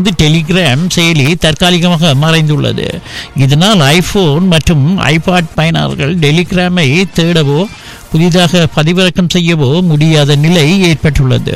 இருந்து டெலிகிராம் செயலி தற்காலிகமாக மறைந்துள்ளது. இதனால் ஐபோன் மற்றும் ஐபாட் பயனர்கள் டெலிகிராமை தேடவோ புதிதாக பதிவிறக்கம் செய்யவோ முடியாத நிலை ஏற்பட்டுள்ளது.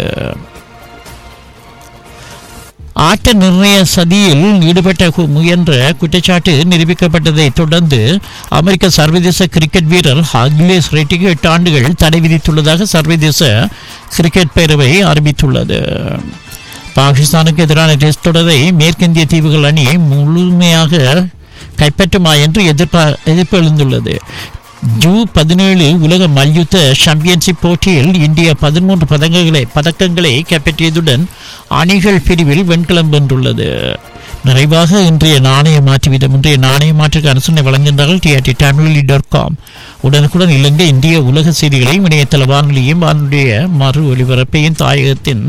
ஆட்ட நிர்ணய சதியில் ஈடுபட்ட முயன்ற குற்றச்சாட்டு நிரூபிக்கப்பட்டதை தொடர்ந்து அமெரிக்க சர்வதேச கிரிக்கெட் வீரர் ஹக்லேஸ் ரெட்டிக்கு 8 ஆண்டுகள் தடை விதித்துள்ளதாக சர்வதேச கிரிக்கெட் பேரவை அறிவித்துள்ளது. பாகிஸ்தானுக்கு எதிரான டெஸ்ட் தொடரை மேற்கிந்திய தீவுகள் அணி முழுமையாக கைப்பற்றுமா என்று எதிர்ப்பு எழுந்துள்ளது. ஜூன் 17 உலக மல்யுத்த சாம்பியன்ஷிப் போட்டியில் இந்தியா 13 பதக்கங்களை கைப்பற்றியதுடன் அணிகள் பிரிவில் வெண்கலம் வென்றுள்ளது. நிறைவாக இன்றைய நாணய மாற்று வீதம். இன்றைய நாணய மாற்றுக்கு அரசனை வழங்குகின்றார்கள் TRT-Tamil.com. உடனுக்குடன் இலங்கை இந்திய உலக செய்திகளையும் இணையதள வானொலியும் வானொலிய மறு ஒலிபரப்பையும் தாயகத்தின்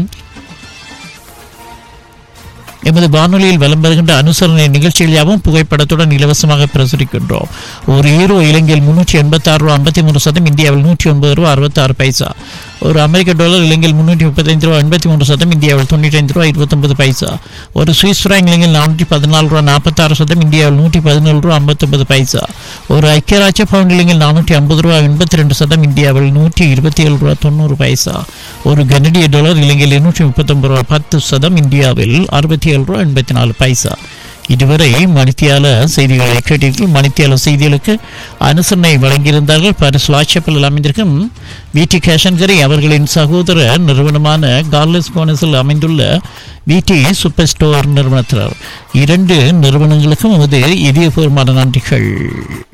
எமது வானொலியில் வலம் வருகின்ற அனுசரணை நிகழ்ச்சிகள் யாவும் புகைப்படத்துடன் இலவசமாக பிரசுரிக்கின்றோம். ஒரு ஈரோ இலங்கையில் 386 ரூபா 53 சதம், இந்தியாவில் 109 ரூபா 66 பைசா. ஒரு அமெரிக்க டாலர் இலங்கையில் 335 ரூபா 83 சதம், இந்தியாவில் 95 ரூபா 29 பைசா. ஒரு சுவிஸ் பிராங்க் இலங்கையில் 414 ரூபா 46 சதம், இந்தியாவில் 117 ரூபா 59 பைசா. ஒரு ஐக்கிய ராஜ்ய பவுண்ட் இலங்கையில் 450 ரூபா 82 சதம், இந்தியாவில் 127 ரூபா 90 பைசா. ஒரு கனடிய டாலர் இலங்கையில் 239 ரூபா 10 சதம், இந்தியாவில் 67 ரூபா 84 பைசா. இதுவரை மணித்தியால செய்திகளை கேட்டீர்கள். மணித்தியால செய்திகளுக்கு அனுசரணை வழங்கியிருந்தார்கள் பாரிஸ் லாட்சப்பில் அமைந்திருக்கும் விடி கேஷன்கரை அவர்களின் சகோதர நிறுவனமான கார்லஸ் கோனஸில் அமைந்துள்ள விடி சூப்பர் ஸ்டோர் நிறுவனத்தினர். 2 நிறுவனங்களுக்கும் இது இதயபூர்வமான நன்றிகள்.